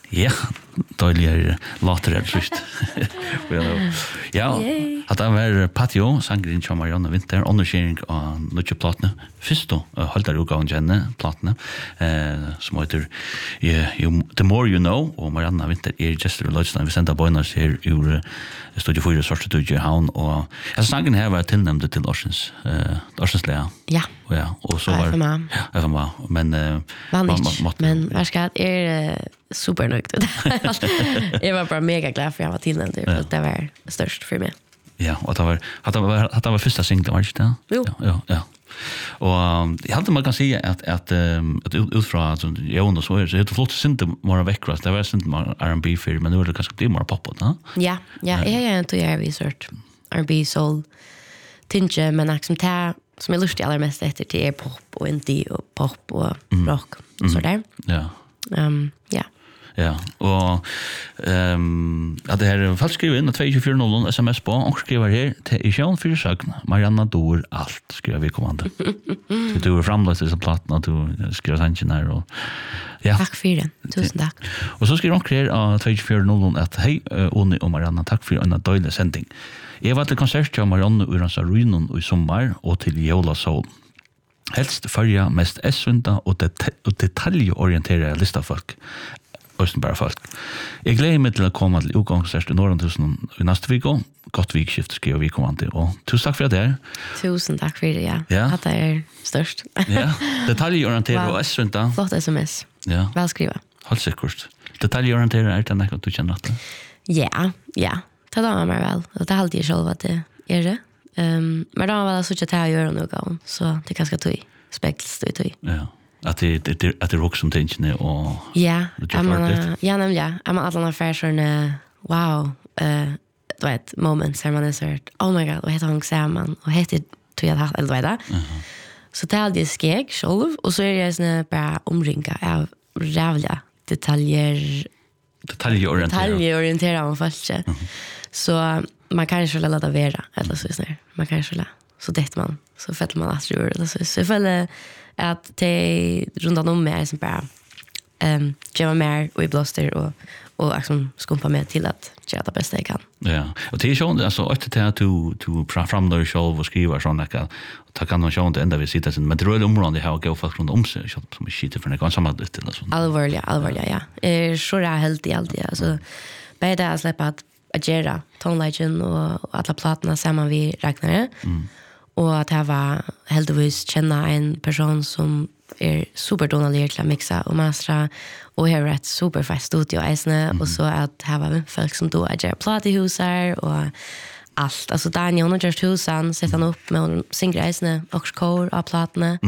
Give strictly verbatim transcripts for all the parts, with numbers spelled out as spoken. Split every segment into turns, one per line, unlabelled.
Ja, dårligere låter det først. Ja, at det var Patio, sangeren til Marianne Vinter, underskjering av nødje platene. Først da, holdt jeg utgaven kjenne platene, eh, som heter The More You Know, og Marianne Vinter er gestor i Lødstein. Vi sendte bøyner her ur Studio fire Svarste Tudje i Havn, og altså, sangeren her var tilnæmd til Årsens, eh, Årsens Lea.
Ja.
Ja, og så var
F M A.
Ja, F M A, men eh,
Vanligt, men vær skal jeg er supernøyd. Jeg var bare mega glad for jeg var tilnæmd til, for det var størst for meg.
Ja, og det var at det var at det var første single, var det ikke det?
Jo.
Ja, ja, ja. Og um, jeg hadde man kan si at at um, at ut fra at Jon og så er det flott synte mer vekkrast. Det var synte mer R and B for, men nu er det kanskje blir mer pop, da.
Ja, ja, jeg har ikke gjort research. R and B, soul, tinge, men liksom det som jeg lustig aller mest etter til er pop og indie og pop og rock og så der.
Ja.
Um, ja.
Ja, og um, at det her faktisk skriver inn at to fire null null sms på, og skriver her til i sjøen for søgn, Marianna dår alt, skriver vi kommande. Så du er fremløst disse platene, og du skriver sannsyn her, og ja.
Takk for det, tusen takk.
Og så skriver han her av to fire null null at hei, Oni og Marianna, takk for en døylig sending. Jeg var til konsert til Marianna Uransa Rynon i sommer, og til Jola Sol. Helst følger mest S-vunda og, det og detaljorientere listafolk. Østen bare folk. Jeg gleder meg til å komme til utgangskonsert i Norden tusen i neste viko. Godt vikskift skriver vi kommande til. Og tusen takk for at det er.
Tusen takk for det, ja.
Ja.
At det er størst.
Ja, detaljorientere
Wow.
og S-vunda.
Flott sms.
Ja,
Velskriva.
helt sikkert. Detaljorientere er det noe du kjenner til?
Ja, ja. Det da meg vel. Og det er alltid selv at det er det. Um, men da var det så ikke til å gjøre noe, så det er ganske tøy. Spekels tøy tøy.
Ja. At det det det att det också som tingene og
ja,
det
jag
är
menar ja nämligen ja. Jag menar alla affärer såna wow eh du vet moments där man är så här oh my god vad heter han samman och heter tror jag det eller vad det. Så det är det skeg själv och så är det såna bara omringa av jävla detaljer
detaljorienterade.
Detaljorienterade om folk. Så man kan ju låta det vara eller så snär. Man kan ju så det man så fettlar man att göra det så så för att det runt om mig är som bara ehm göra mer och i blåster och och liksom skumpa med till att göra det bästa jag kan.
Ja, och det är ju alltså att det att du du fram där själv och skriva såna där ta kan man ju ända vi sitter sen med röd område här och gå folk runt om sig så som skit för det kan samma det eller så.
Allvarligt, allvarligt ja. Eh så är helt i allt alltså. Bättre att släppa att agera tonlagen och alla plattorna samman vi räknar det. Mm. Och att det var heldigvis känna en person som är superdonal till att mixa och mastra och har ett superfast studio äsne och så att här var folk som då är platihusar och allt. Alltså Daniel och just husan sätter han upp med singreisne och kor av plattorna.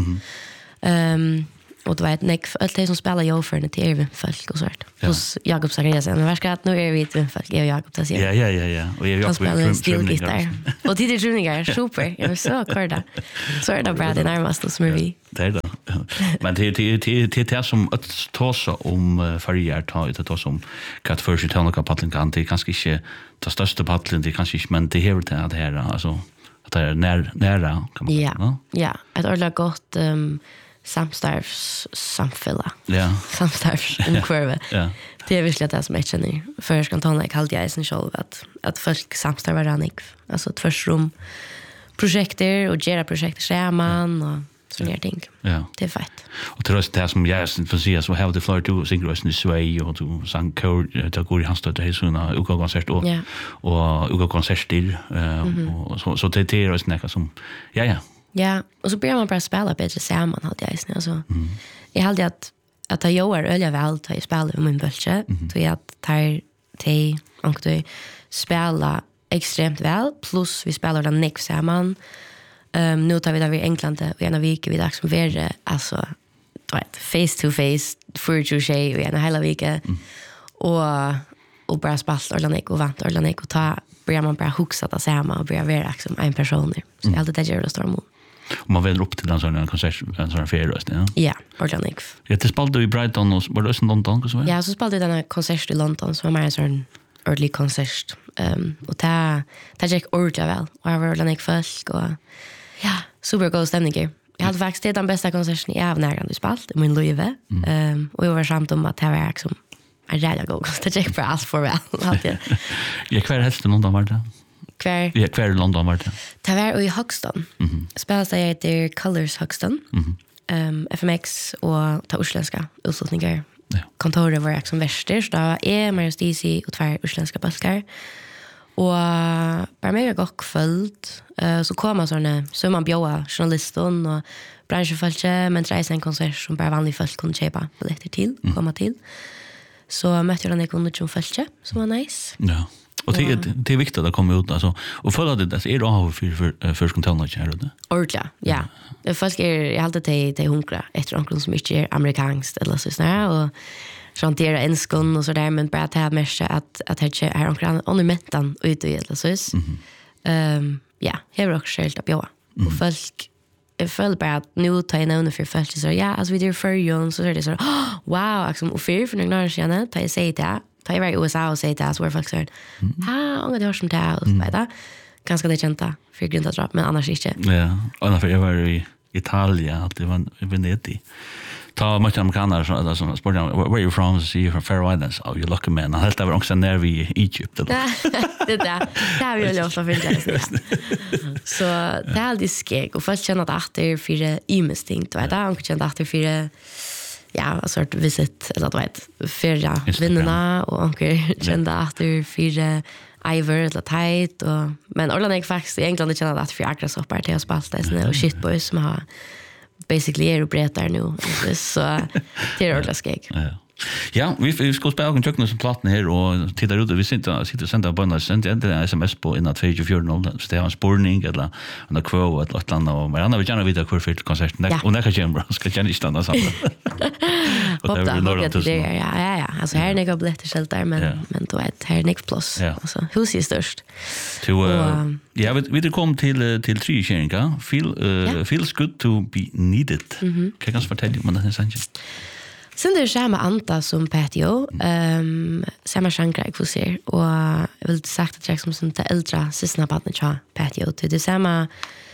Ehm och det var ett neck allt det som spelar jag för det är folk och sånt. Hos Jakob Zachariasen. Men vad att nu är vi ett folk jag och Jakob där.
Ja, ja, ja, ja. Och jag
Jakob stilgitarr. Och det är trumningar, super. Jag är så korda. Så är det bra det närmast som är vi.
Det är det. Men det det det det är som att tåsa om förjar ta det tåsa om kat för sig till några paddling kan det kanske inte det största paddling det kanske inte men det här det det här alltså att det är när nära kan man.
Ja. Ja, ett ordentligt gott um, samstarvs samfälla.
Ja.
Samstarvs omkvarve.
Ja.
Det är verkligen det som jag känner. För jag ska ta en kallt jag sen själv att att folk samstarvar ranik. Alltså ett försrum projekter och gera projekter samman och såna ting.
Ja.
Det är fett.
Och till det som jag syns för sig så har det flört du synkrösen i Sverige och du sang kör till går i hans stöd det såna uka konsert och och uka konserter och så så det är det snacka som ja ja.
Ja, och så börjar man bara spela bättre samman hade jag sen alltså. Jag hade att att jag gör öliga väl att jag spelar med min bulche så jag tar te och då spela extremt väl plus vi spelar den next samman. Ehm nu tar vi där i England och en av veckan vi där som värre alltså du vet face to face för ju tjej och en hela vecka och och bara spalt Orlanek och vant Orlanek och ta börjar man bara huxa det samma och börja vara liksom en person så mm. alltid det gör det storm.
Och man vänder upp till en sån konsert en sån ferieröst, ja.
Ja, Orlanek.
Ja, det spelade i Brighton och var det i London så.
Ja, så spelade den konsert i London som var mer en sån early konsert. Ehm och ta ta gick ordentligt väl. Och var Orlanek folk och ja, super god stämning. Jag hade faktiskt det den bästa konserten i av närgående spalt i min liv. Ehm och jag var samt om att det var liksom är rätt god. Det gick för allt för väl.
Ja, kvar helst i London var det?
Kvar?
Ja, kvar i London var det?
Det var i Hoxton.
Mhm.
Spelas det heter Colors Hoxton.
Mhm.
Um, F M X och ta utländska utslutningar.
Ja.
Kontoret var som värster, så då var jag, Marius Disi och två utländska bulkar. Och bara mig och följt uh, så kom man sådana, så man bjöd journalisten och branschfolk, men det en konsert som bara vanliga folk kunde köpa biljetter till, mm. komma till. Så mötte jag den ekonomin som folk, som var nice.
Ja. Och det är det är viktigt att komma ut alltså och följa det där är då har för för för kontrollen här då.
Ordla. Ja. Det folk är jag alltid till till hunkra efter onkeln som inte är amerikanskt eller så snä och chantera enskon och så där men bara ta med sig att att det är onkeln under mättan ut och eller så. Ehm ja, här är också helt upp ja. Och folk jag följer bara att nu tar jag någon för folk så ja, alltså vi gör för ju så är det så wow, liksom och för för några känner tar jag säger det ta i U S A och säga det så var folk säger ja, om det har som det och så vidare. Ganska det kända för grund att drap men annars inte.
Ja, och när jag var i Italien att det var i Venedig. Ta mycket amerikaner som alltså spår where are you from? So you're from Faroe Islands. Oh, you lucky man. Han helt var också när vi i Egypt.
Det där. Det har vi ju lovat för det. Så det är alltid skeg och folk känner att det är för imestinkt och där och känner att det är för ja, en sort visit eller vad vet förra vännerna och onkel kände att det är för Iver eller tight och men Orland är faktiskt i England känner att för akra soppar till att spalta och shitboys som har basically är upprättar nu så det är ordentligt skeg.
Ja. Ja, vi vi ska spela en tjocknus plattan här och titta ut vi sitter sitter sända på en sent det är sms på innan två fyra noll så det är en spårning eller en quo eller ett landa och men andra vill gärna veta hur för konserten och när kan jag ska jag inte stanna så.
Och det är något det ja ja ja alltså här är det biljetter sålt där men men då är det här Nick plus alltså hus är störst.
To ja vi vi kom till till tre kärringar feel feels good to be needed. Kan jag fortälja om den sen?
Sen det är samma anta som patio, ehm samma genre jag får se och jag vill sagt att jag som sånt äldre sysna partner cha patio till det samma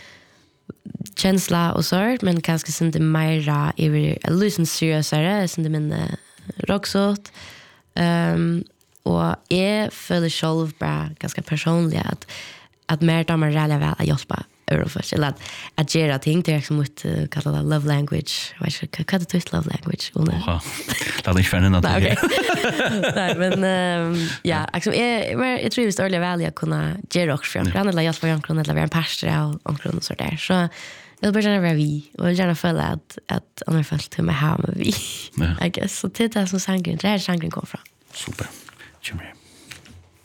känsla och så men kanske sen det mera i a listen seriösare sen det min rocksort ehm och är för själv bara ganska personligt att att mer damer rälla väl att hjälpa Eurofest eller att att göra ting det är som att kalla det love language vad ska jag kalla det love language och
ja det är inte för något
nej men ja alltså jag jag tror det är väl att kunna göra också för andra eller hjälpa onkeln eller vara en pastor och onkeln och så där så jag vill bara gärna vara vi och gärna följa att att andra folk till mig här med vi I guess så det är som sangren det är sangren kommer från
super